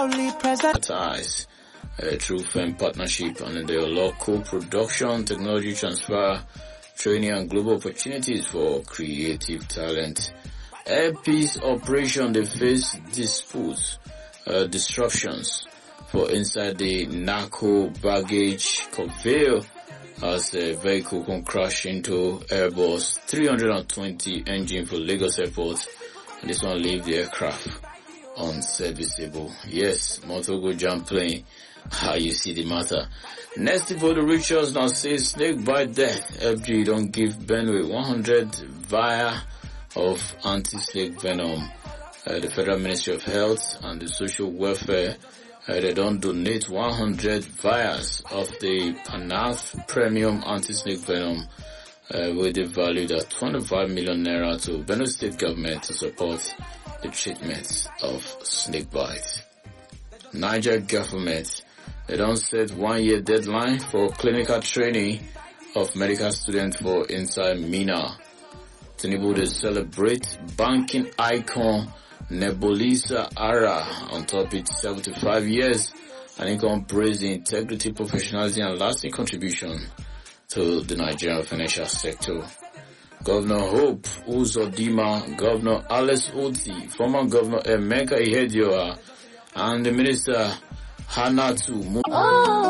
ties through firm partnership and the local production, technology transfer, training and global opportunities for creative talent. Air Peace operation, they face disputes, disruptions for inside the narco baggage conveyor as a vehicle can crash into Airbus 320 engine for Lagos Airport, and this one leave the aircraft unserviceable. Yes, motor go jam plane. How you see the matter? Next for the rituals now says snake bite death. FG don't give Benue 100 vial of anti-snake venom. The Federal Ministry of Health and the Social Welfare, they don't donate 100 vials of the Panath Premium Anti-Snake Venom with the valued at 25 million naira to Benue State government to support the treatment of snake bite. Niger government, they don't set 1 year deadline for clinical training of medical students for inside Mina. Tinubu to celebrate banking icon Nebulisa Ara on top its 75 years, and he can praise the integrity, professionalism and lasting contribution to the Nigerian financial sector. Governor Hope Uzodinma, Governor Alex Oti, former Governor Emeka Ihedioha, and the Minister Hannatu